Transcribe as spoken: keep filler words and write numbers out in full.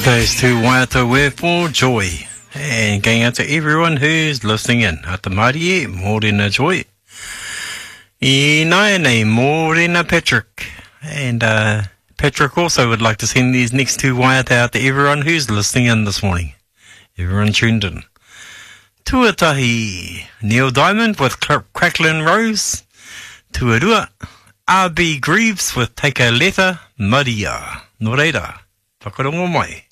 Those two waiata were for joy. And going out to everyone who's listening in. At the Mārie, mōrena joy. I nai nei, mōrena Patrick. And uh, Patrick also would like to send these next two waiata out to everyone who's listening in this morning. Everyone tuned in. Tuatahi, Neil Diamond with Cracklin' Rose. Tuarua, R B Greaves with Take a Letter, Maria. No reira, whakarongo mai.